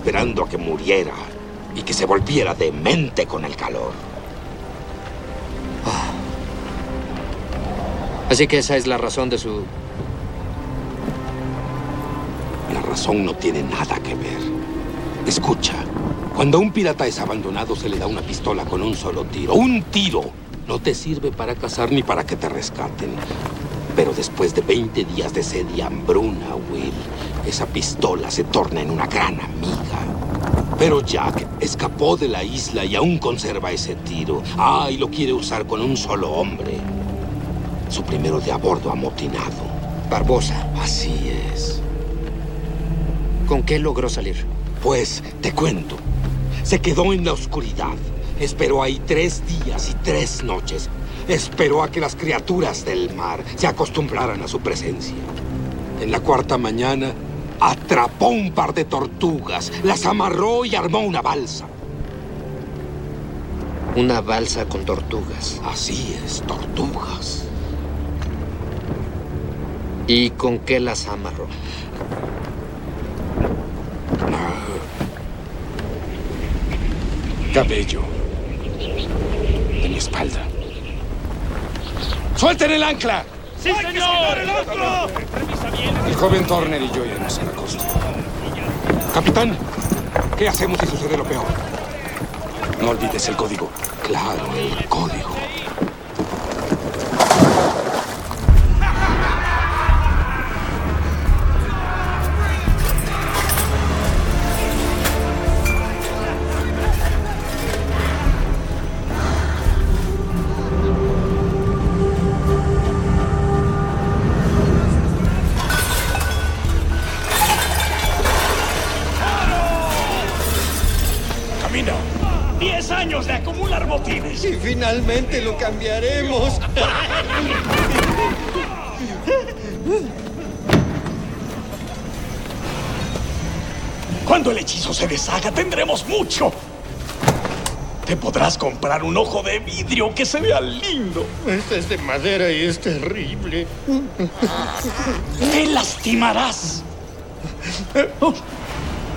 esperando a que muriera y que se volviera demente con el calor. Así que esa es la razón de su... La razón no tiene nada que ver. Escucha, cuando un pirata es abandonado se le da una pistola con un solo tiro. ¡Un tiro! No te sirve para cazar ni para que te rescaten. Pero después de 20 días de sed y hambruna, Will, esa pistola se torna en una gran amiga. Pero Jack escapó de la isla y aún conserva ese tiro. Y lo quiere usar con un solo hombre. Su primero de a bordo amotinado. Barbosa. Así es. ¿Con qué logró salir? Pues, te cuento. Se quedó en la oscuridad. Esperó ahí 3 días y 3 noches. Esperó a que las criaturas del mar se acostumbraran a su presencia. En la 4ª mañana, atrapó un par de tortugas, las amarró y armó una balsa. Una balsa con tortugas. Así es, tortugas. ¿Y con qué las amarró? Cabello de mi espalda. ¡Suelten el ancla! ¡Sí, señor! ¡El ancla! El joven Turner y yo iremos a la costa. Capitán, ¿qué hacemos si sucede lo peor? No olvides el código. Claro, el código. ¡Camina! 10 años de acumular botines. Y finalmente lo cambiaremos. Cuando el hechizo se deshaga, tendremos mucho. Te podrás comprar un ojo de vidrio que se vea lindo. Este es de madera y es terrible. Te lastimarás.